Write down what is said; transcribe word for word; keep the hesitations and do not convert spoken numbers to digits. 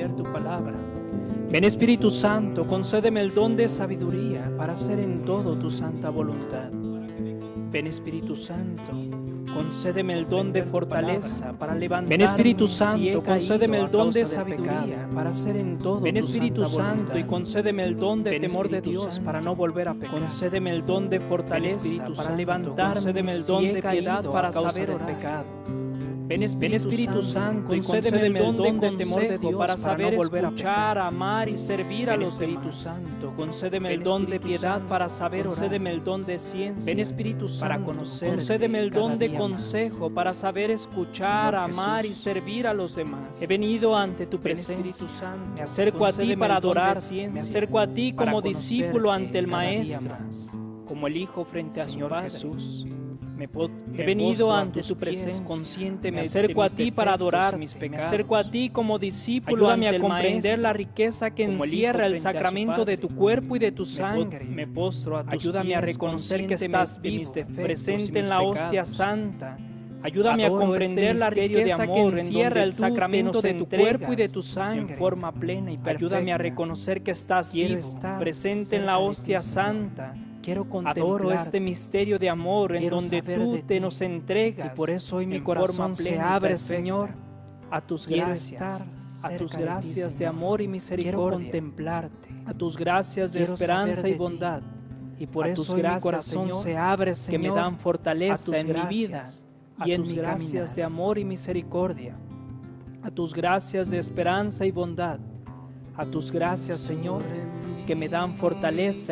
comprender tu palabra. Ven Espíritu Santo, concédeme el don de sabiduría para hacer en todo tu santa voluntad. Ven Espíritu Santo, concédeme el don de fortaleza para levantar. Ven Espíritu Santo, concédeme el don de sabiduría para hacer en todo. Ven Espíritu Santo y concédeme el don de temor de Dios para no volver a pecar. Concédeme el don de fortaleza para levantarme. Concédeme el don de piedad para saber orar. Ven Espíritu Santo, concédeme el don de temor de Dios para saber escuchar, amar y servir a los Espíritu Santo, concédeme el don de piedad para saber orar. Concédeme el don de ciencia. Ven Espíritu Santo para conocer. Concédeme el don de consejo para saber escuchar, amar y servir a los demás. He venido ante tu presencia. Me acerco a ti para adorar. Me acerco a ti como discípulo ante el Maestro, como el Hijo frente a su Padre. Jesús. Me He venido ante tu presencia conscientemente. Me acerco a ti para adorar. Me acerco a ti como discípulo. Ayúdame a comprender la riqueza que encierra el sacramento de tu cuerpo y de tu sangre. Me postro a tus pies. Ayúdame a reconocer que estás vivo, presente en la hostia santa. Ayúdame a comprender la riqueza que encierra el sacramento de tu cuerpo y de tu sangre en forma plena y perfecta. Ayúdame a reconocer que estás vivo, presente en la hostia santa. Quiero adoro este misterio de amor en donde tú te nos entregas. Y por eso hoy mi corazón se abre, Señor, a tus gracias, a tus gracias de amor y misericordia. Quiero contemplarte, a tus gracias de esperanza y bondad. Y por eso hoy mi corazón se abre, Señor, que me dan fortaleza en mi vida y en mis gracias de amor y misericordia. A tus gracias de esperanza y bondad. A tus gracias, Señor, que me dan fortaleza